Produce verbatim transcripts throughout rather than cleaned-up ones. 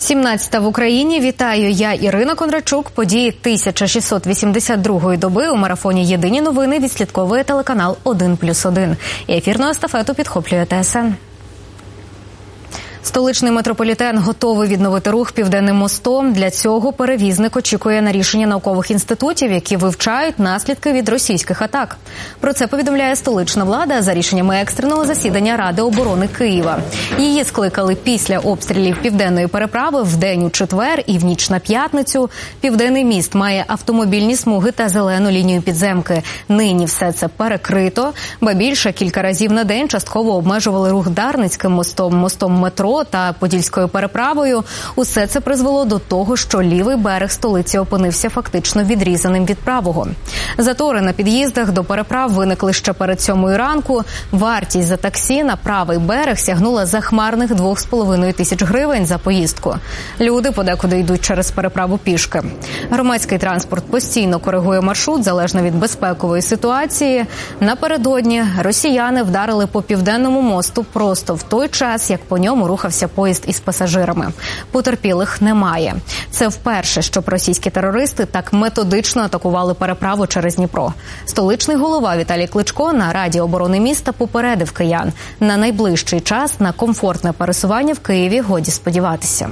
сімнадцята в Україні. Вітаю, я Ірина Кондрачук. Події тисяча шістсот вісімдесят другої доби у марафоні «Єдині новини» відслідковує телеканал один плюс один. І ефірну естафету підхоплює ТСН. Столичний метрополітен готовий відновити рух Південним мостом. Для цього перевізник очікує на рішення наукових інститутів, які вивчають наслідки від російських атак. Про це повідомляє столична влада за рішеннями екстреного засідання Ради оборони Києва. Її скликали після обстрілів Південної переправи в день у четвер і в ніч на п'ятницю. Південний міст має автомобільні смуги та зелену лінію підземки. Нині все це перекрито, ба більше кілька разів на день частково обмежували рух Дарницьким мостом, мостом метро та Подільською переправою. Усе це призвело до того, що лівий берег столиці опинився фактично відрізаним від правого. Затори на під'їздах до переправ виникли ще перед сьомою ранку. Вартість за таксі на правий берег сягнула захмарних двох з половиною тисяч гривень за поїздку. Люди подекуди йдуть через переправу пішки. Громадський транспорт постійно коригує маршрут залежно від безпекової ситуації. Напередодні росіяни вдарили по Південному мосту просто в той час, як по ньому рухався поїзд із пасажирами. Потерпілих немає. Це вперше, щоб російські терористи так методично атакували переправу через Дніпро. Столичний голова Віталій Кличко на Раді оборони міста попередив киян. На найближчий час на комфортне пересування в Києві годі сподіватися.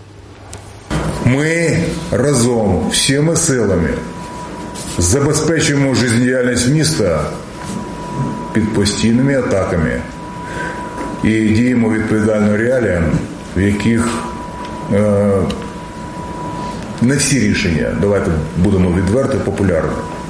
Ми разом, всіми силами забезпечуємо життєдіяльність міста під постійними атаками і діємо відповідально реаліям, в яких е, не всі рішення, давайте будемо відверто, популярні.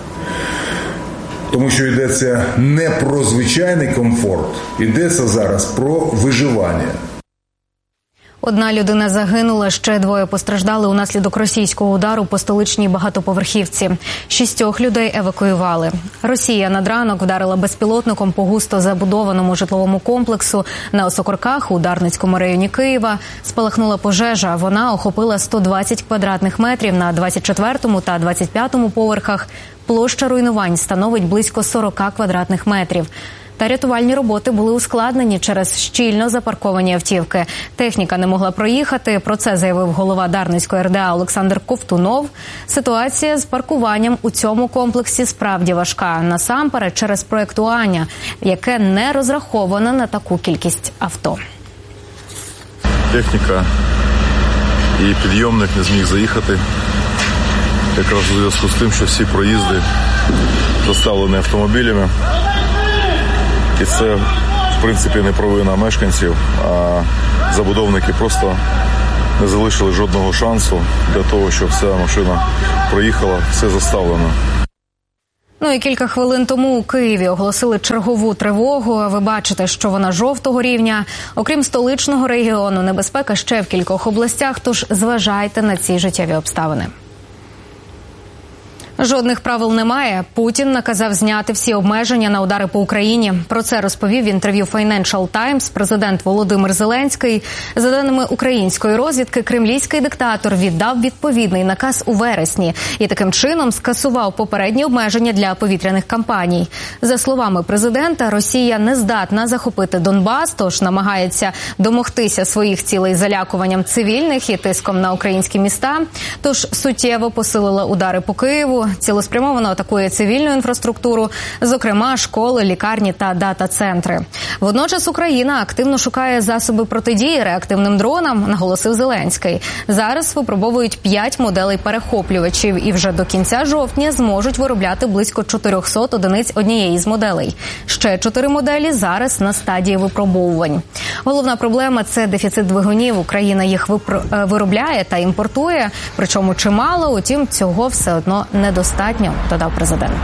Тому що йдеться не про звичайний комфорт, йдеться зараз про виживання. Одна людина загинула, ще двоє постраждали унаслідок російського удару по столичній багатоповерхівці. Шістьох людей евакуювали. Росія над ранок вдарила безпілотником по густо забудованому житловому комплексу на Осокорках у Дарницькому районі Києва. Спалахнула пожежа. Вона охопила сто двадцять квадратних метрів на двадцять четвертому та двадцять п'ятому поверхах. Площа руйнувань становить близько сорок квадратних метрів. Та рятувальні роботи були ускладнені через щільно запарковані автівки. Техніка не могла проїхати. Про це заявив голова Дарницької ер де а Олександр Ковтунов. Ситуація з паркуванням у цьому комплексі справді важка. Насамперед через проєктування, яке не розраховано на таку кількість авто. Техніка і підйомник не зміг заїхати. Якраз у зв'язку з тим, що всі проїзди доставлені автомобілями. І це, в принципі, не провина мешканців, а забудовники просто не залишили жодного шансу для того, щоб ця машина проїхала, все заставлено. Ну і кілька хвилин тому у Києві оголосили чергову тривогу. Ви бачите, що вона жовтого рівня. Окрім столичного регіону, небезпека ще в кількох областях, тож зважайте на ці життєві обставини. Жодних правил немає. Путін наказав зняти всі обмеження на удари по Україні. Про це розповів в інтерв'ю Financial Times президент Володимир Зеленський. За даними української розвідки, кремлівський диктатор віддав відповідний наказ у вересні і таким чином скасував попередні обмеження для повітряних кампаній. За словами президента, Росія не здатна захопити Донбас, тож намагається домогтися своїх цілей залякуванням цивільних і тиском на українські міста. Тож суттєво посилила удари по Києву. Цілеспрямовано атакує цивільну інфраструктуру, зокрема школи, лікарні та дата-центри. Водночас Україна активно шукає засоби протидії реактивним дронам, наголосив Зеленський. Зараз випробовують п'ять моделей перехоплювачів і вже до кінця жовтня зможуть виробляти близько чотирьохсот одиниць однієї з моделей. Ще чотири моделі зараз на стадії випробовувань. Головна проблема – це дефіцит двигунів. Україна їх виробляє та імпортує, причому чимало, утім цього все одно не достатньо, додав президент.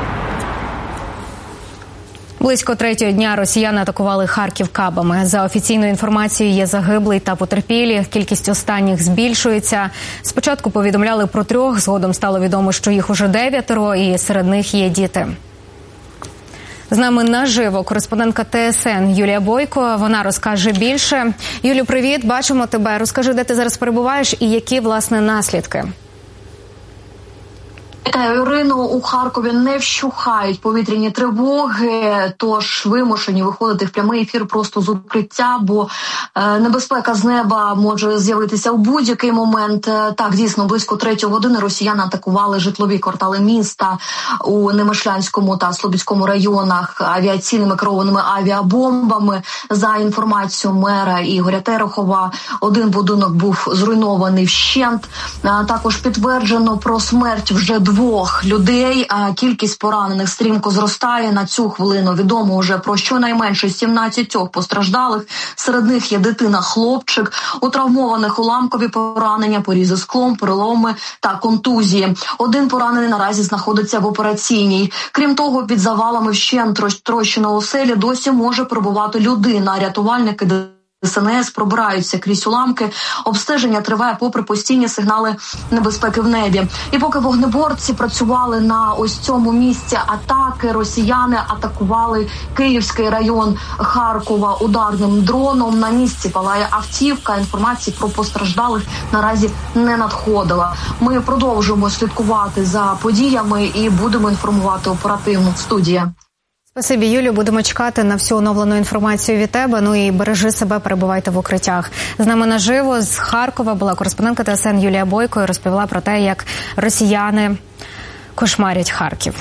Близько третього дня росіяни атакували Харків кабами. За офіційною інформацією, є загиблий та потерпілі. Кількість останніх збільшується. Спочатку повідомляли про трьох, згодом стало відомо, що їх уже дев'ятеро, і серед них є діти. З нами наживо кореспондентка ТСН Юлія Бойко. Вона розкаже більше. Юлю, привіт, бачимо тебе. Розкажи, де ти зараз перебуваєш і які, власне, наслідки? Вітаю, Ірино. У Харкові не вщухають повітряні тривоги, тож вимушені виходити в прямий ефір просто з укриття, бо е, небезпека з неба може з'явитися в будь-який момент. Так, дійсно, близько третьої години росіяни атакували житлові квартали міста у Немишлянському та Слобідському районах авіаційними керованими авіабомбами. За інформацією мера Ігоря Терехова, один будинок був зруйнований вщент. А, також підтверджено про смерть вже двох людей. А кількість поранених стрімко зростає. На цю хвилину відомо вже про щонайменше сімнадцять постраждалих. Серед них є дитина-хлопчик. У травмованих уламкові поранення, порізи склом, переломи та контузії. Один поранений наразі знаходиться в операційній. Крім того, під завалами вщент трощеної оселі досі може перебувати людина. Рятувальники Ес Ен Ес пробираються крізь уламки. Обстеження триває попри постійні сигнали небезпеки в небі. І поки вогнеборці працювали на ось цьому місці атаки, росіяни атакували Київський район Харкова ударним дроном. На місці палає автівка. Інформації про постраждалих наразі не надходила. Ми продовжуємо слідкувати за подіями і будемо інформувати оперативно. Студія. Спасибі, Юлю. Будемо чекати на всю оновлену інформацію від тебе. Ну і бережи себе, перебувайте в укриттях. З нами наживо з Харкова була кореспондентка Те Ес Ен Юлія Бойко і розповіла про те, як росіяни кошмарять Харків.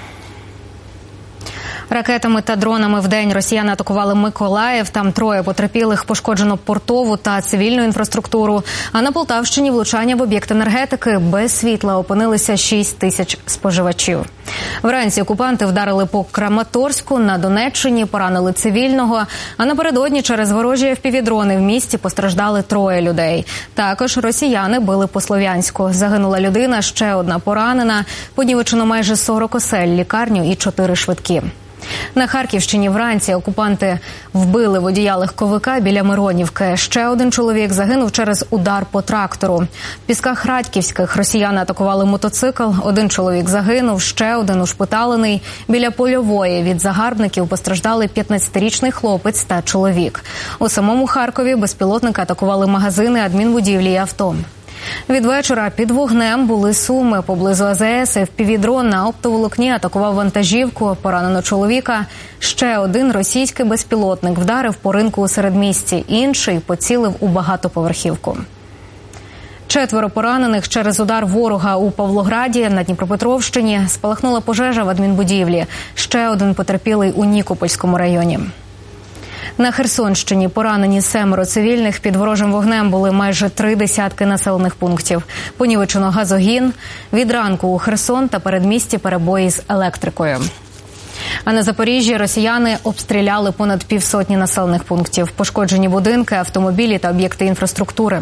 Ракетами та дронами вдень росіяни атакували Миколаїв. Там троє потерпілих, пошкоджено портову та цивільну інфраструктуру. А на Полтавщині влучання в об'єкт енергетики. Без світла опинилися шість тисяч споживачів. Вранці окупанти вдарили по Краматорську, на Донеччині поранили цивільного. А напередодні через ворожі еф пі ві-дрони в місті постраждали троє людей. Також росіяни били по Слов'янську. Загинула людина, ще одна поранена. Понівечено майже сорок осель, лікарню і чотири швидкі. На Харківщині вранці окупанти вбили водія легковика біля Миронівки. Ще один чоловік загинув через удар по трактору. В Пісках Радьківських росіяни атакували мотоцикл. Один чоловік загинув, ще один ушпиталений. Біля Польової від загарбників постраждали п'ятнадцятирічний хлопець та чоловік. У самому Харкові безпілотники атакували магазини, адмінбудівлі і авто. Від вечора під вогнем були Суми. Поблизу А Зе Ес еф пі ві-дрон на оптоволокні атакував вантажівку, поранено чоловіка. Ще один російський безпілотник вдарив по ринку у середмісті, інший поцілив у багатоповерхівку. Четверо поранених через удар ворога у Павлограді на Дніпропетровщині. Спалахнула пожежа в адмінбудівлі. Ще один потерпілий у Нікопольському районі. На Херсонщині поранені семеро цивільних. Під ворожим вогнем були майже три десятки населених пунктів. Понівечено газогін. Від ранку у Херсон та передмісті перебої з електрикою. А на Запоріжжі росіяни обстріляли понад півсотні населених пунктів. Пошкоджені будинки, автомобілі та об'єкти інфраструктури.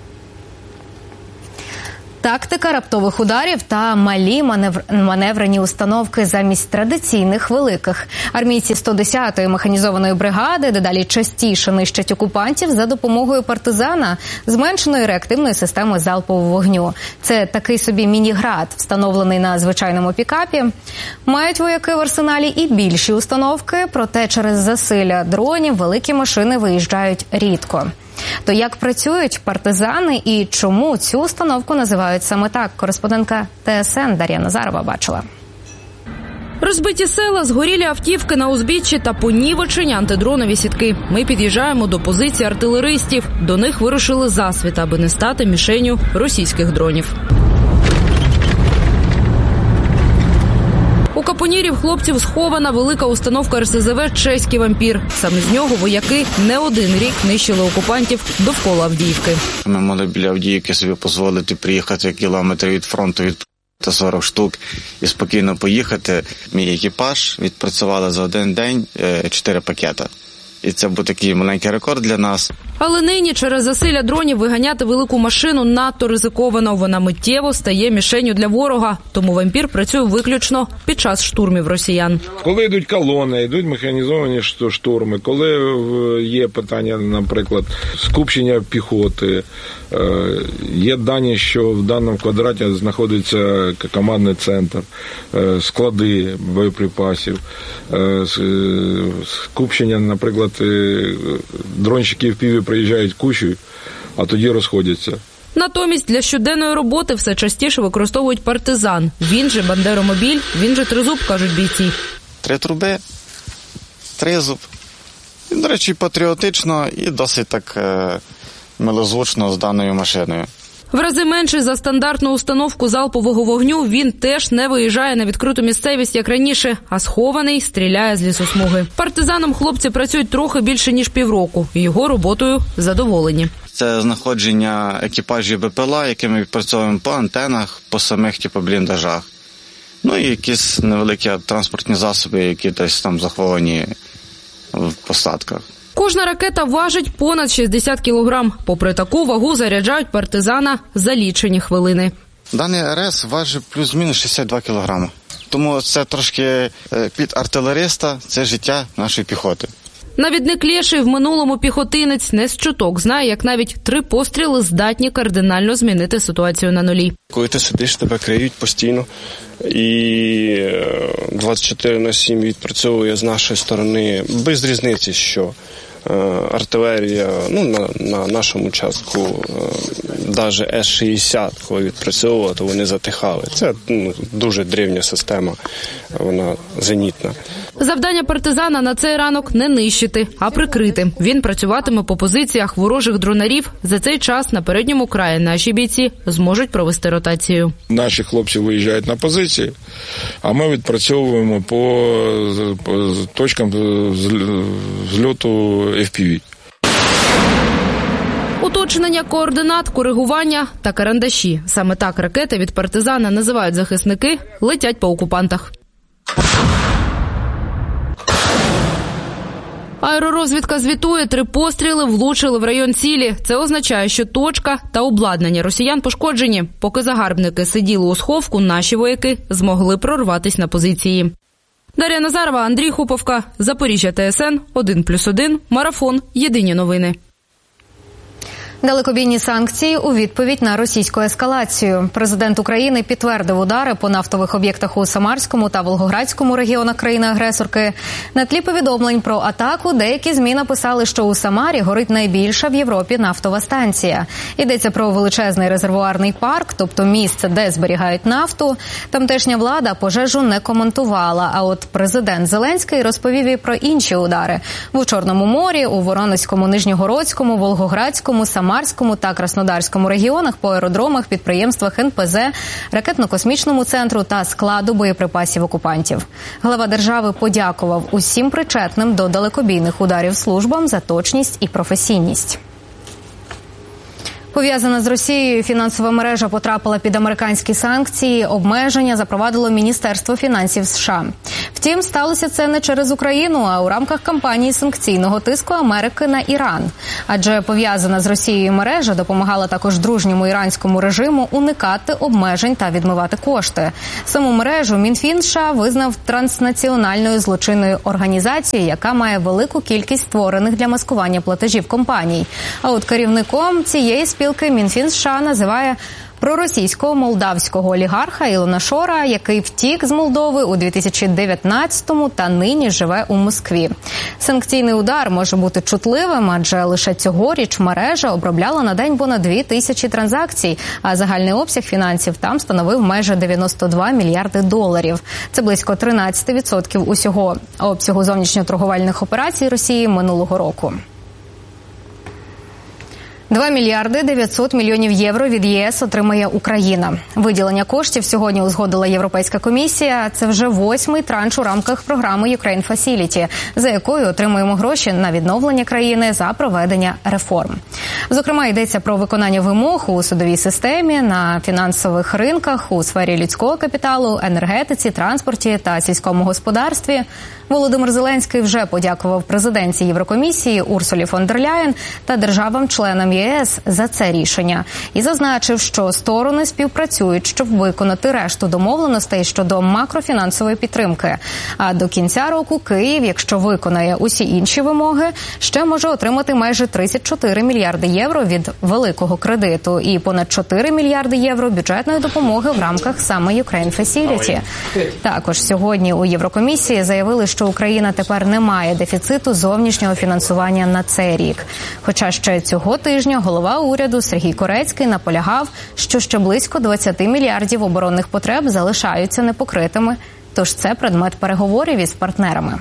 Тактика раптових ударів та малі маневр... маневрені установки замість традиційних великих. Армійці сто десятої механізованої бригади дедалі частіше нищать окупантів за допомогою партизана, зменшеної реактивної системи залпового вогню. Це такий собі міні-град, встановлений на звичайному пікапі. Мають вояки в арсеналі і більші установки, проте через засилля дронів великі машини виїжджають рідко. То як працюють партизани і чому цю установку називають саме так? Кореспондентка Те Ес Ен Дар'я Назарова бачила. Розбиті села, згорілі автівки на узбіччі та понівечені антидронові сітки. Ми під'їжджаємо до позицій артилеристів. До них вирушили засвіта, аби не стати мішенью російських дронів. У капонірів хлопців схована велика установка Ер Ес Зе Ве «Чеський вампір». Саме з нього вояки не один рік нищили окупантів довкола Авдіївки. Ми могли біля Авдіївки собі дозволити приїхати кілометр від фронту, від сорок штук і спокійно поїхати. Мій екіпаж відпрацювали за один день чотири пакета. І це був такий маленький рекорд для нас. Але нині через засилля дронів виганяти велику машину надто ризиковано. Вона миттєво стає мішенню для ворога. Тому вампір працює виключно під час штурмів росіян. Коли йдуть колони, йдуть механізовані штурми, коли є питання, наприклад, скупчення піхоти, є дані, що в даному квадраті знаходиться командний центр, склади боєприпасів, скупчення, наприклад, дронщики в Піві приїжджають кучою, а тоді розходяться. Натомість для щоденної роботи все частіше використовують партизан. Він же бандеромобіль, він же тризуб, кажуть бійці. Три труби, тризуб. І, до речі, патріотично і досить так е, милозвучно з даною машиною. В рази менший за стандартну установку залпового вогню, він теж не виїжджає на відкриту місцевість, як раніше, а схований стріляє з лісосмуги. Партизаном хлопці працюють трохи більше, ніж півроку. Його роботою задоволені. Це знаходження екіпажів БПЛА, які ми відпрацьовуємо по антенах, по самих типу, бліндажах. Ну і якісь невеликі транспортні засоби, які десь там заховані в посадках. Кожна ракета важить понад шістдесят кілограм. Попри таку вагу заряджають партизана за лічені хвилини. Даний РС важить плюс-мінус шістдесят два кілограми. Тому це трошки під артилериста, це життя нашої піхоти. Навідник Лєший в минулому піхотинець не з чуток знає, як навіть три постріли здатні кардинально змінити ситуацію на нулі. Коли ти сидиш, тебе криють постійно і двадцять чотири на сім відпрацьовує з нашої сторони без різниці, що артилерія, ну, на, на нашому участку, навіть С шістдесят, коли відпрацьовувала, то вони затихали. Це ну, дуже древня система, вона зенітна. Завдання партизана на цей ранок не нищити, а прикрити. Він працюватиме по позиціях ворожих дронарів. За цей час на передньому краї наші бійці зможуть провести ротацію. Наші хлопці виїжджають на позиції, а ми відпрацьовуємо по, по точкам зльоту еф пі ві. Уточнення координат, коригування та карандаші. Саме так ракети від партизана називають захисники, летять по окупантах. Аеророзвідка звітує, три постріли влучили в район цілі. Це означає, що точка та обладнання росіян пошкоджені. Поки загарбники сиділи у сховку, наші вояки змогли прорватися на позиції. Дар'я Назарова, Андрій Хуповка, Запоріжжя Т С Н, один плюс один, Марафон, Єдині новини. Далекобійні санкції у відповідь на російську ескалацію. Президент України підтвердив удари по нафтових об'єктах у Самарському та Волгоградському регіонах країни-агресорки. На тлі повідомлень про атаку деякі ЗМІ написали, що у Самарі горить найбільша в Європі нафтова станція. Йдеться про величезний резервуарний парк, тобто місце, де зберігають нафту. Тамтешня влада пожежу не коментувала, а от президент Зеленський розповів і про інші удари. В Чорному морі, у Воронезькому, Нижньогородському, Волгоградському, Самарському, Самарському та Краснодарському регіонах, по аеродромах, підприємствах ен пе зет, ракетно-космічному центру та складу боєприпасів окупантів. Глава держави подякував усім причетним до далекобійних ударів службам за точність і професійність. Пов'язана з Росією фінансова мережа потрапила під американські санкції. Обмеження запровадило Міністерство фінансів США. Втім, сталося це не через Україну, а у рамках кампанії санкційного тиску Америки на Іран. Адже пов'язана з Росією мережа допомагала також дружньому іранському режиму уникати обмежень та відмивати кошти. Саму мережу Мінфін США визнав транснаціональною злочинною організацією, яка має велику кількість створених для маскування платежів компаній. А от керівником цієї спілки Мінфін США називає проросійського молдавського олігарха Ілона Шора, який втік з Молдови у дві тисячі дев'ятнадцятому та нині живе у Москві. Санкційний удар може бути чутливим, адже лише цьогоріч мережа обробляла на день понад дві тисячі транзакцій, а загальний обсяг фінансів там становив майже дев'яносто два мільярди доларів. Це близько тринадцять відсотків усього обсягу зовнішньоторговельних операцій Росії минулого року. два мільярди дев'ятсот мільйонів євро від Є С отримає Україна. Виділення коштів сьогодні узгодила Європейська комісія. Це вже восьмий транш у рамках програми Ukraine Facility, за якою отримуємо гроші на відновлення країни за проведення реформ. Зокрема, йдеться про виконання вимог у судовій системі, на фінансових ринках, у сфері людського капіталу, енергетиці, транспорті та сільському господарстві. Володимир Зеленський вже подякував президентці Єврокомісії Урсулі фон дер Ляєн та державам-членам Є С за це рішення. І зазначив, що сторони співпрацюють, щоб виконати решту домовленостей щодо макрофінансової підтримки. А до кінця року Київ, якщо виконає усі інші вимоги, ще може отримати майже тридцять чотири мільярди євро від великого кредиту і понад чотири мільярди євро бюджетної допомоги в рамках саме Ukraine Facility. Також сьогодні у Єврокомісії заявили, що Україна тепер не має дефіциту зовнішнього фінансування на цей рік. Хоча ще цього тижня тижня голова уряду Сергій Корецький наполягав, що ще близько двадцять мільярдів оборонних потреб залишаються непокритими, тож це предмет переговорів із партнерами.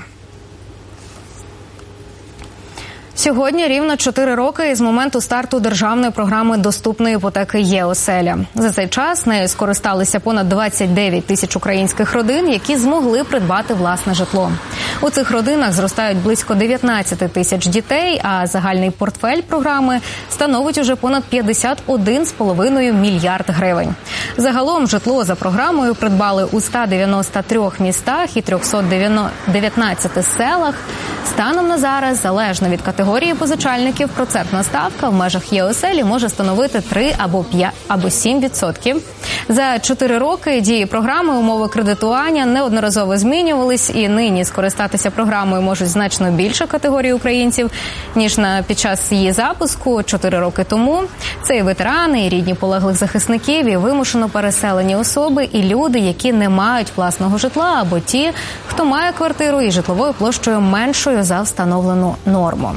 Сьогодні рівно чотири роки із моменту старту державної програми доступної іпотеки «Є-оселя». За цей час нею скористалися понад двадцять дев'ять тисяч українських родин, які змогли придбати власне житло. У цих родинах зростають близько дев'ятнадцять тисяч дітей, а загальний портфель програми становить уже понад п'ятдесят один цілих п'ять десятих мільярд гривень. Загалом житло за програмою придбали у ста дев'яноста трьох містах і трьохсот дев'ятнадцяти селах. Станом на зараз, залежно від категорії позичальників, процентна ставка в межах «Є-оселі» може становити три або п'ять або сім відсотків. За чотири роки дії програми умови кредитування неодноразово змінювались, і нині скористатися програмою можуть значно більше категорій українців, ніж на під час її запуску чотири роки тому. Це і ветерани, і рідні полеглих захисників, і вимушено переселені особи, і люди, які не мають власного житла, або ті, хто має квартиру і житловою площею меншою за встановлену норму.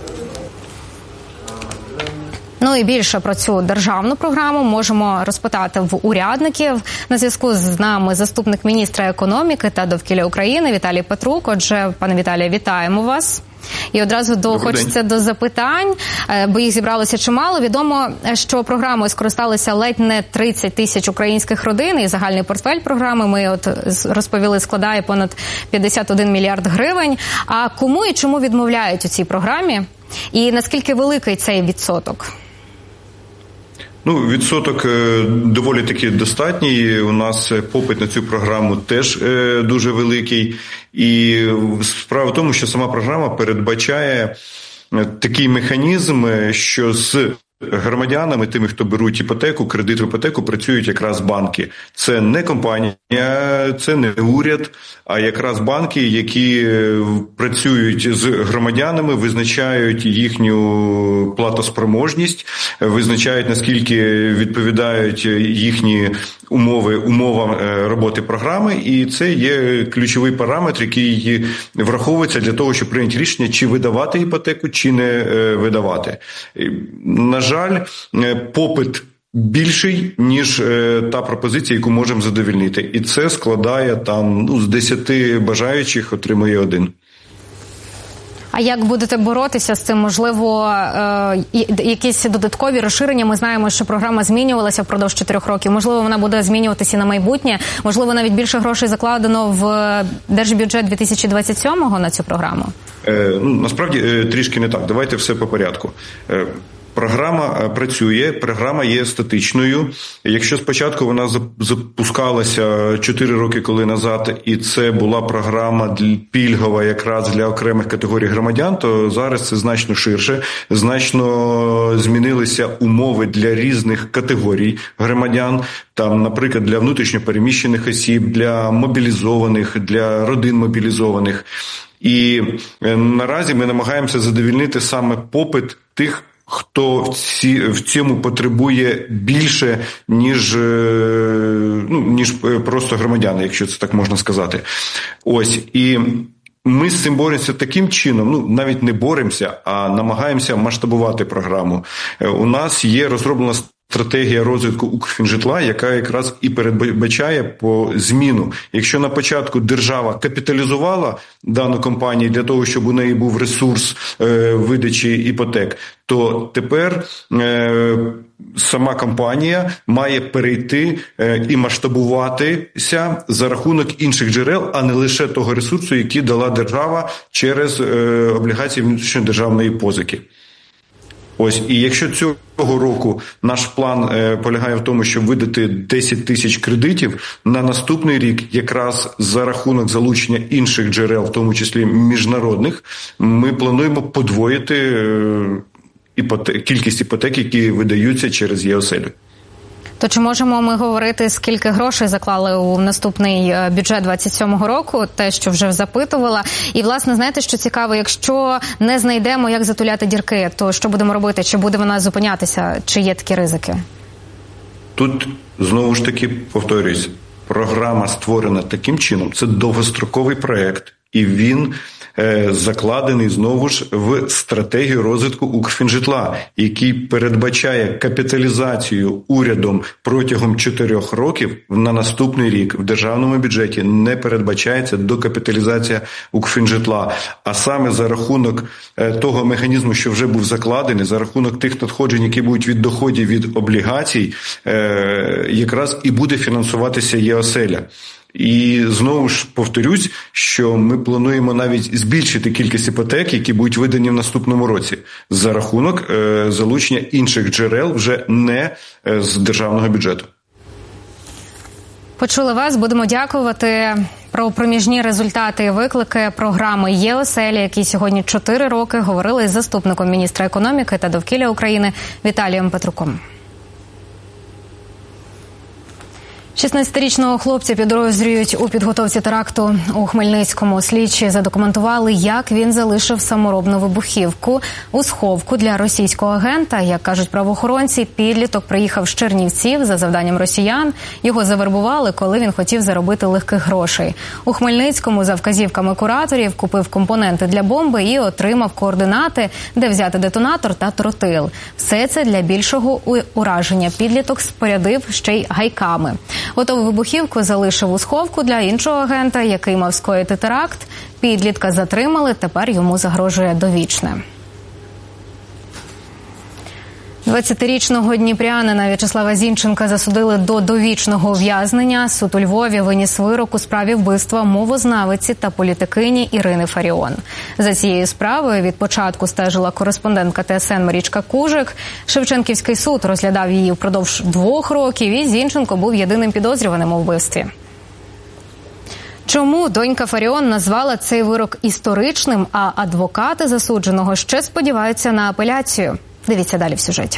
Ну і більше про цю державну програму можемо розпитати в урядників. На зв'язку з нами заступник міністра економіки та довкілля України Віталій Петрук. Отже, пане Віталію, вітаємо вас. І одразу до, хочеться до запитань, бо їх зібралося чимало. Відомо, що програмою скористалися ледь не тридцять тисяч українських родин, і загальний портфель програми, ми от розповіли, складає понад п'ятдесят один мільярд гривень. А кому і чому відмовляють у цій програмі? І наскільки великий цей відсоток? Ну, відсоток доволі таки достатній. У нас попит на цю програму теж дуже великий. І справа в тому, що сама програма передбачає такий механізм, що з громадянами, тими, хто беруть іпотеку, кредит в іпотеку, працюють якраз банки. Це не компанія, це не уряд, а якраз банки, які працюють з громадянами, визначають їхню платоспроможність, визначають, наскільки відповідають їхні умови умовам роботи програми, і це є ключовий параметр, який враховується для того, щоб прийняти рішення, чи видавати іпотеку, чи не видавати. На жаль, попит більший, ніж та пропозиція, яку можемо задовольнити. І це складає там, ну, з десяти бажаючих отримує один. А як будете боротися з цим? Можливо, якісь додаткові розширення? Ми знаємо, що програма змінювалася впродовж чотирьох років. Можливо, вона буде змінюватися на майбутнє. Можливо, навіть більше грошей закладено в держбюджет дві тисячі двадцять сьомого на цю програму? Е, ну, насправді, трішки не так. Давайте все по порядку. Е, Програма працює, програма є статичною. Якщо спочатку вона запускалася чотири роки коли назад, і це була програма пільгова якраз для окремих категорій громадян, то зараз це значно ширше, значно змінилися умови для різних категорій громадян. Там, наприклад, для внутрішньопереміщених осіб, для мобілізованих, для родин мобілізованих. І наразі ми намагаємося задовольнити саме попит тих, хто в, ці, в цьому потребує більше, ніж, ну, ніж просто громадяни, якщо це так можна сказати. Ось, і ми з цим боремося таким чином, ну, навіть не боремося, а намагаємося масштабувати програму. У нас є розроблена стратегія розвитку Укрфінжитла, яка якраз і передбачає по зміну. Якщо на початку держава капіталізувала дану компанію для того, щоб у неї був ресурс е, видачі іпотек, то тепер е, сама компанія має перейти е, і масштабуватися за рахунок інших джерел, а не лише того ресурсу, який дала держава через е, облігації внутрішньої державної позики. Ось, і якщо цього року наш план е, полягає в тому, щоб видати десять тисяч кредитів, на наступний рік якраз за рахунок залучення інших джерел, в тому числі міжнародних, ми плануємо подвоїти е, іпотек, кількість іпотек, які видаються через «Є-оселю». То чи можемо ми говорити, скільки грошей заклали у наступний бюджет двадцять сьомого року, те, що вже запитувала? І, власне, знаєте, що цікаво, якщо не знайдемо, як затуляти дірки, то що будемо робити? Чи буде вона зупинятися? Чи є такі ризики? Тут, знову ж таки, повторюсь, програма створена таким чином, це довгостроковий проект, і він закладений знову ж в стратегію розвитку Укрфінжитла, який передбачає капіталізацію урядом протягом чотирьох років на наступний рік. В державному бюджеті не передбачається докапіталізація Укрфінжитла, а саме за рахунок того механізму, що вже був закладений, за рахунок тих надходжень, які будуть від доходів від облігацій, якраз і буде фінансуватися ЄОСЕЛЯ. І знову ж повторюсь, що ми плануємо навіть збільшити кількість іпотек, які будуть видані в наступному році, за рахунок е, залучення інших джерел, вже не е, з державного бюджету. Почули вас, будемо дякувати. Про проміжні результати і виклики програми ЄОСЕЛЯ, які сьогодні чотири роки говорили із заступником міністра економіки та довкілля України Віталієм Петруком. шістнадцятирічного хлопця підозрюють у підготовці теракту у Хмельницькому. Слідчі задокументували, як він залишив саморобну вибухівку у сховку для російського агента. Як кажуть правоохоронці, підліток приїхав з Чернівців за завданням росіян. Його завербували, коли він хотів заробити легких грошей. У Хмельницькому за вказівками кураторів купив компоненти для бомби і отримав координати, де взяти детонатор та тротил. Все це для більшого ураження підліток спорядив ще й гайками. Готову вибухівку залишив у сховку для іншого агента, який мав скоїти теракт. Підлітка затримали, тепер йому загрожує довічне. двадцятирічного дніпрянина В'ячеслава Зінченка засудили до довічного ув'язнення. Суд у Львові виніс вирок у справі вбивства мовознавиці та політикині Ірини Фаріон. За цією справою від початку стежила кореспондентка ТСН Марічка Кужик. Шевченківський суд розглядав її впродовж двох років, і Зінченко був єдиним підозрюваним у вбивстві. Чому донька Фаріон назвала цей вирок історичним, а адвокати засудженого ще сподіваються на апеляцію? Дивіться далі в сюжеті.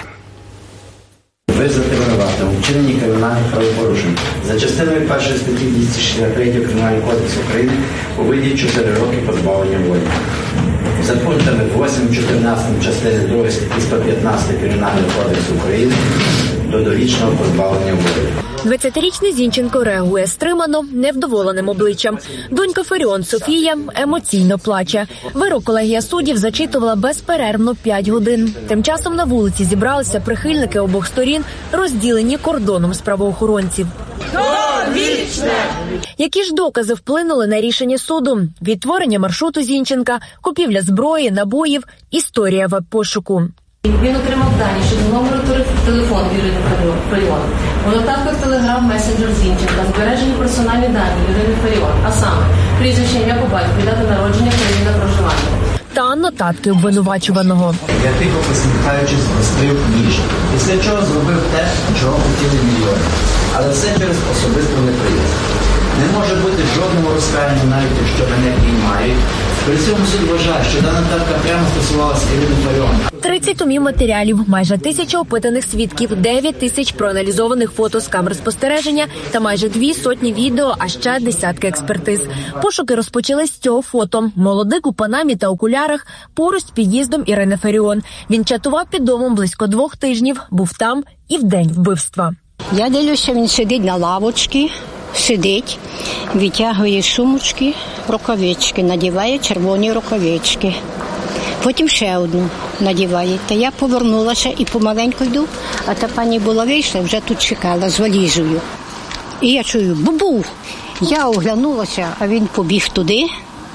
Визнати винуватим у вчиненні кримінальних правопорушень за частиною першої статті двісті шістдесят три Кримінального кодексу України у виді чотири роки позбавлення волі. За пунктами восьмим чотирнадцятим частини другої статті сто п'ятнадцять Кримінального кодексу України до довічного позбавлення волі. двадцятирічний Зінченко реагує стримано, невдоволеним обличчям. Донька Фаріон Софія емоційно плаче. Вирок колегія суддів зачитувала безперервно п'ять годин. Тим часом на вулиці зібралися прихильники обох сторін, розділені кордоном з правоохоронців. Довічне! Які ж докази вплинули на рішення суду? Відтворення маршруту Зінченка, купівля зброї, набоїв, історія веб-пошуку. Він отримав дані щодо номеру телефону Ірини Фаріон. У нотатках Telegram месенджер Зінченка збережені персональні дані Ірини Фаріон, а саме прізвище, ім'я по батькові, дата народження, країна проживання. Та нотатки обвинувачуваного. Я тихо посміхаючись розкрив ніж, після чого зробив те, чого хотіли мільйони. Але все через особисту неприязнь. Не може бути жодного розкаяння, навіть якщо мене піймають. При цьому суд вважає, що дана нотатка прямо стосувалася Ірини Фаріон. тридцять томів матеріалів, майже тисяча опитаних свідків, дев'ять тисяч проаналізованих фото з камер спостереження та майже дві сотні відео, а ще десятки експертиз. Пошуки розпочали з цього фото. Молодик у панамі та окулярах поруч з під'їздом Ірини Фаріон. Він чатував під домом близько двох тижнів, був там і в день вбивства. Я дивлюся, він сидить на лавочці, сидить, витягує сумочки, рукавички, надіває червоні рукавички. Потім ще одну надіває. Та я повернулася і помаленьку йду, а та пані була вийшла, вже тут чекала з валізою. І я чую бу-бу. Я оглянулася, а він побіг туди,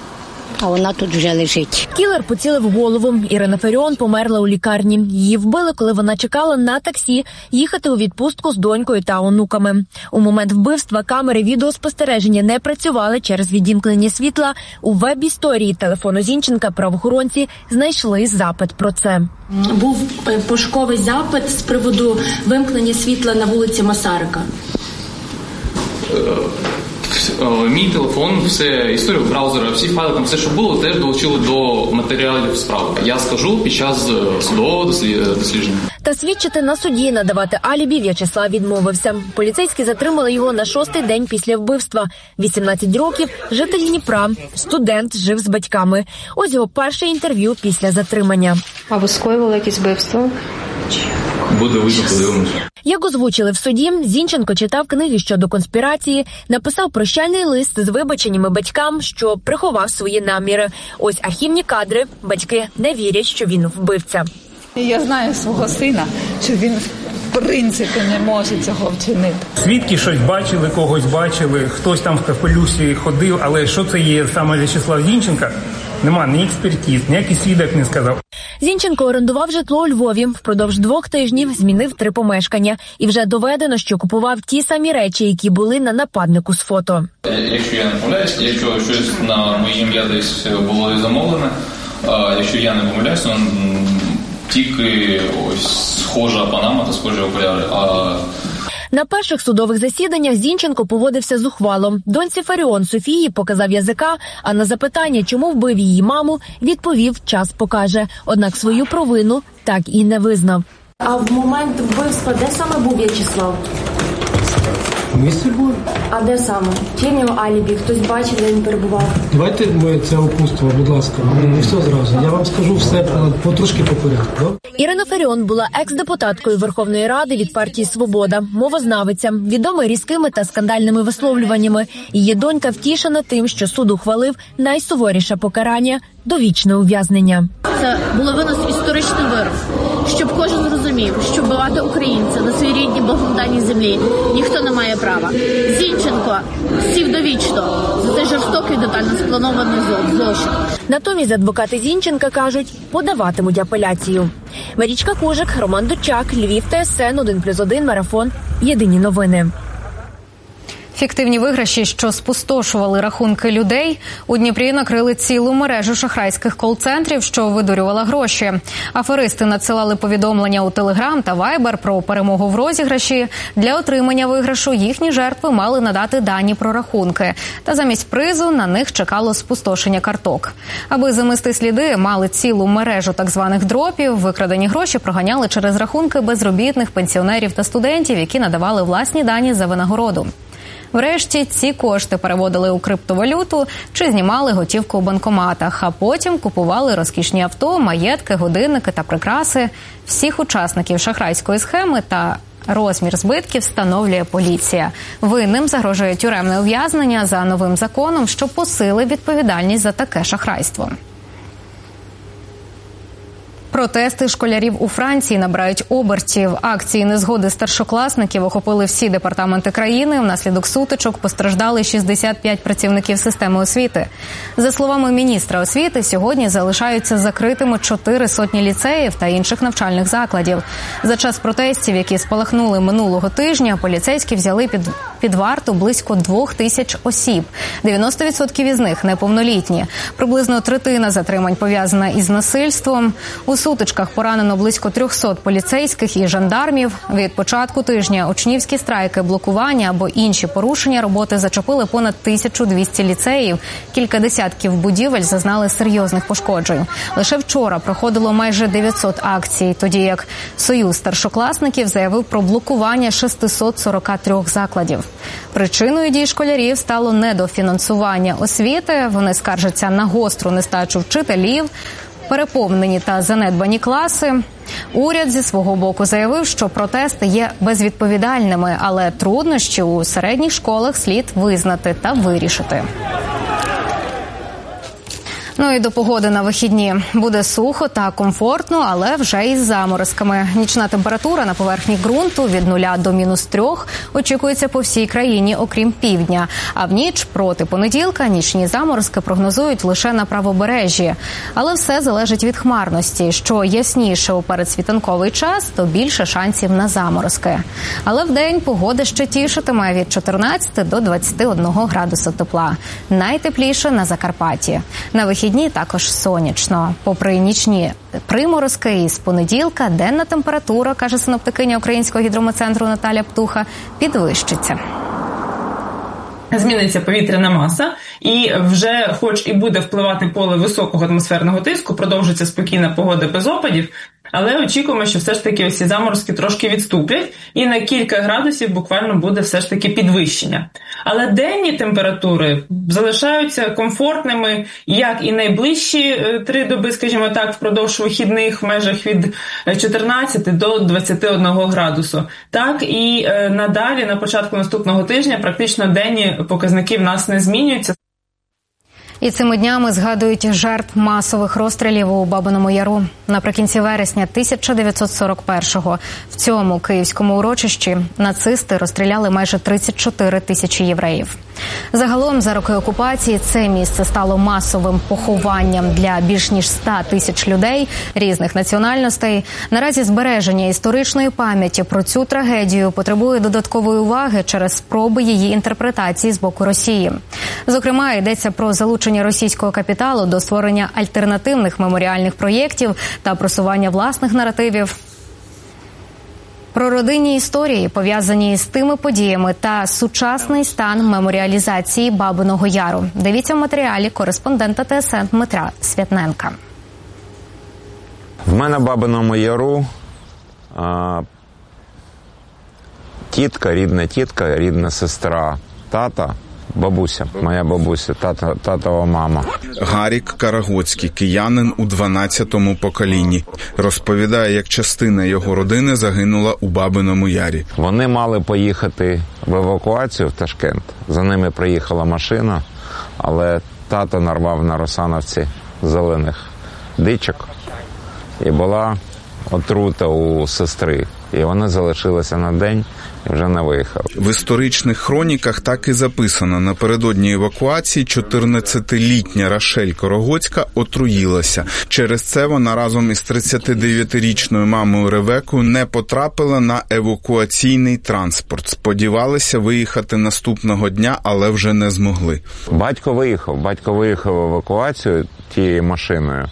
а вона тут вже лежить. Кілер поцілив голову. Ірина Фаріон померла у лікарні. Її вбили, коли вона чекала на таксі їхати у відпустку з донькою та онуками. У момент вбивства камери відеоспостереження не працювали через відімкнення світла. У веб-історії телефону Зінченка правоохоронці знайшли запит про це. Був пошуковий запит з приводу вимкнення світла на вулиці Масарика. Мій телефон, все, історію браузера, всі файли, там все, що було, теж долучили до матеріалів справи. Я скажу під час судового дослідження. Та свідчити на суді, надавати алібі В'ячеслав відмовився. Поліцейські затримали його на шостий день після вбивства. вісімнадцять років, житель Дніпра, студент, жив з батьками. Ось його перше інтерв'ю після затримання. А ви скоювали якісь вбивство? буде видно, подивимося. Як озвучили в суді, Зінченко читав книги щодо конспірації, написав прощальний лист з вибаченнями батькам, що приховав свої наміри. Ось архівні кадри. Батьки не вірять, що він вбивця. Я знаю свого сина, що він в принципі не може цього вчинити. Свідки щось бачили, когось бачили, хтось там в капелюсі ходив, але що це є саме В'ячеслав Зінченко, нема ні експертиз, ніякий свідок не сказав. Зінченко орендував житло у Львові, впродовж двох тижнів змінив три помешкання. І вже доведено, що купував ті самі речі, які були на нападнику з фото. Якщо я не помиляюсь, якщо щось на моє ім'я десь було замовлене, якщо я не помиляюсь, то тільки ось схожа панама та схожі окуляри. А... На перших судових засіданнях Зінченко поводився зухвало. Доньці Фаріон Софії показав язика, а на запитання, чому вбив її маму, відповів, час покаже. Однак свою провину так і не визнав. А в момент вбивства де саме був В'ячеслав? Місце було. А де саме? Чи в нього алібі? Хтось бачив, де він перебував? Давайте ми це опустимо, будь ласка. Не все зразу. Я вам скажу все потрошки по порядку. Да? Ірина Фаріон була екс-депутаткою Верховної Ради від партії «Свобода», мовознавиця, відома різкими та скандальними висловлюваннями. Її донька втішена тим, що суд ухвалив найсуворіше покарання – довічне ув'язнення. Це було винос історичний вирок, щоб кожен зрозумів, що вбивати українця на своїй рідній богоданій землі ніхто не має права. Зінченко сів довічно за цей жорстокий детально спланований злочин. Натомість адвокати Зінченка кажуть, подаватимуть апеляцію. Марічка Кужик, Роман Дучак, Львів, ТСН, один плюс один, Марафон. Єдині новини. Фіктивні виграші, що спустошували рахунки людей, у Дніпрі накрили цілу мережу шахрайських кол-центрів, що видурювала гроші. Аферисти надсилали повідомлення у Телеграм та Вайбер про перемогу в розіграші. Для отримання виграшу їхні жертви мали надати дані про рахунки. Та замість призу на них чекало спустошення карток. Аби замести сліди, мали цілу мережу так званих дропів. Викрадені гроші проганяли через рахунки безробітних, пенсіонерів та студентів, які надавали власні дані за винагороду. Врешті ці кошти переводили у криптовалюту чи знімали готівку у банкоматах, а потім купували розкішні авто, маєтки, годинники та прикраси. Всіх учасників шахрайської схеми та розмір збитків встановлює поліція. Винним загрожує тюремне ув'язнення за новим законом, що посилить відповідальність за таке шахрайство. Протести школярів у Франції набирають обертів. Акції незгоди старшокласників охопили всі департаменти країни. Внаслідок сутичок постраждали шістдесят п'ять працівників системи освіти. За словами міністра освіти, сьогодні залишаються закритими чотири сотні ліцеїв та інших навчальних закладів. За час протестів, які спалахнули минулого тижня, поліцейські взяли під, під варту близько двох тисяч осіб. дев'яносто відсотків із них неповнолітні. Приблизно третина затримань пов'язана із насильством. У сутичках поранено близько трьохсот поліцейських і жандармів. Від початку тижня учнівські страйки, блокування або інші порушення роботи зачепили понад тисячу двісті ліцеїв. Кілька десятків будівель зазнали серйозних пошкоджень. Лише вчора проходило майже дев'ятсот акцій, тоді як Союз старшокласників заявив про блокування шістсот сорок три закладів. Причиною дій школярів стало недофінансування освіти. Вони скаржаться на гостру нестачу вчителів, переповнені та занедбані класи. Уряд зі свого боку заявив, що протести є безвідповідальними, але труднощі у середніх школах слід визнати та вирішити. Ну і до погоди на вихідні. Буде сухо та комфортно, але вже із заморозками. Нічна температура на поверхні ґрунту від нуля до мінус трьох очікується по всій країні, окрім півдня. А в ніч проти понеділка нічні заморозки прогнозують лише на правобережжі. Але все залежить від хмарності. Що ясніше у передсвітанковий час, то більше шансів на заморозки. Але вдень погода ще тішитиме від чотирнадцяти до двадцяти одного градуса тепла. Найтепліше на Закарпатті. На вихідні Дні також сонячно. Попри нічні приморозки із понеділка, денна температура, каже синоптикиня Українського гідрометцентру Наталя Птуха, підвищиться. Зміниться повітряна маса, і вже, хоч і буде впливати поле високого атмосферного тиску, продовжиться спокійна погода без опадів, Але очікуємо, що все ж таки ось ці заморозки трошки відступлять і на кілька градусів буквально буде все ж таки підвищення. Але денні температури залишаються комфортними, як і найближчі три доби, скажімо так, впродовж вихідних в межах від чотирнадцяти до двадцяти одного градусу. Так і надалі, на початку наступного тижня, практично денні показники в нас не змінюються. І цими днями згадують жертв масових розстрілів у Бабиному Яру. Наприкінці вересня тисяча дев'ятсот сорок першого в цьому київському урочищі нацисти розстріляли майже тридцять чотири тисячі євреїв. Загалом за роки окупації це місце стало масовим похованням для більш ніж ста тисяч людей різних національностей. Наразі збереження історичної пам'яті про цю трагедію потребує додаткової уваги через спроби її інтерпретації з боку Росії. Зокрема, йдеться про залучення російського капіталу до створення альтернативних меморіальних проєктів та просування власних наративів. Про родинні історії, пов'язані з тими подіями та сучасний стан меморіалізації Бабиного Яру. Дивіться в матеріалі кореспондента Т С Н Дмитра Святненка. В мене в Бабиному Яру а, тітка, рідна тітка, рідна сестра тата, бабуся, моя бабуся, тата, татова мама. Гарік Карагоцький, киянин у дванадцятому поколінні. Розповідає, як частина його родини загинула у Бабиному Ярі. Вони мали поїхати в евакуацію в Ташкент. За ними приїхала машина, але тато нарвав на Росановці зелених дичок. І була отрута у сестри. І вони залишилися на день і вже не виїхали. В історичних хроніках так і записано. Напередодні евакуації чотирнадцятилітня Рашель Карагоцька отруїлася. Через це вона разом із тридцятидев'ятирічною мамою Ревекою не потрапила на евакуаційний транспорт. Сподівалися виїхати наступного дня, але вже не змогли. Батько виїхав. Батько виїхав в евакуацію тією машиною,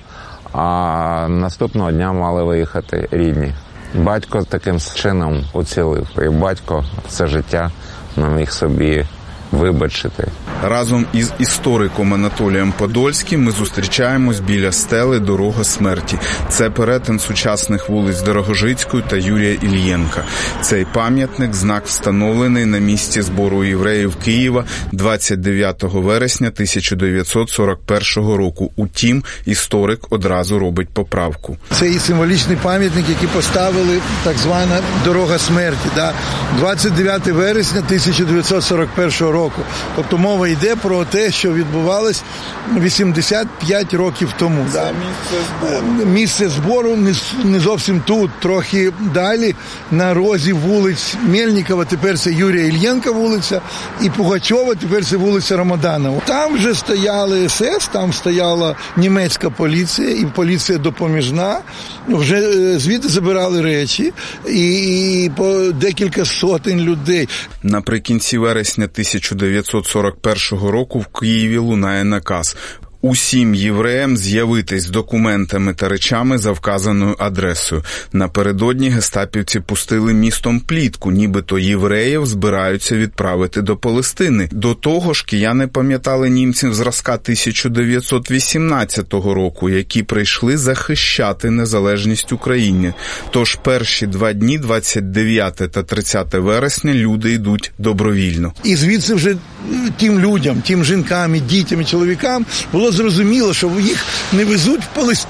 а наступного дня мали виїхати рідні. Батько таким чином уцілив. І батько все життя не міг собі вибачити. Разом із істориком Анатолієм Подольським ми зустрічаємось біля стели «Дорога смерті». Це перетин сучасних вулиць Дорогожицької та Юрія Ільєнка. Цей пам'ятник – знак, встановлений на місці збору євреїв Києва двадцять дев'ятого вересня тисяча дев'ятсот сорок першого року. Утім, історик одразу робить поправку. Це і символічний пам'ятник, який поставили так звана «Дорога смерті». Да? двадцять дев'ятого вересня тисяча дев'ятсот сорок першого року. Тобто мова йде про те, що відбувалось вісімдесят п'ять років тому. Це да. місце збору. Місце збору не, не зовсім тут, трохи далі, на розі вулиць Мельникова, тепер це Юрія Ільєнка вулиця, і Пугачова, тепер це вулиця Ромоданова. Там вже стояли ес ес, там стояла німецька поліція і поліція допоміжна. Вже звідти забирали речі і, і по декілька сотень людей. Наприкінці вересня тисяча дев'ятсот сорок першого року в Києві лунає наказ усім євреям з'явитись з документами та речами за вказаною адресою. Напередодні гестапівці пустили містом плітку, нібито євреїв збираються відправити до Палестини. До того ж, кияни пам'ятали німців зразка тисяча дев'ятсот вісімнадцятого року, які прийшли захищати незалежність України. Тож перші два дні, двадцять дев'яте та тридцяте вересня, люди йдуть добровільно. І звідси вже тим людям, тим жінкам, дітям і чоловікам було зрозуміло, що їх не везуть в Палестину.